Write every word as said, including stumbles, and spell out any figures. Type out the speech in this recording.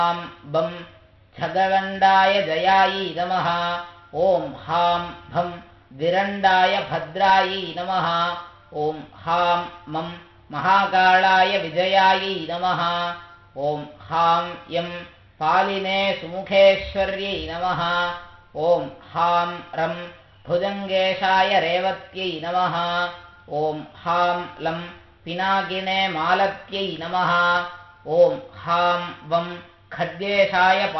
हां बं छगगण्डाय जयायै नमः। ॐ हां भं विरण्डाय भद्रायै नमः। ॐ हां मं महाकालाय विजयायै नमः। ॐ हां यं पालिने सुमुखेश्वर्यै नमः। ॐ हां रं भुजङ्गेशाय रेवत्यै नमः। ॐ हां लं पिनाकिने मालत्यै नमः। ॐ हां वं खद्गेशाय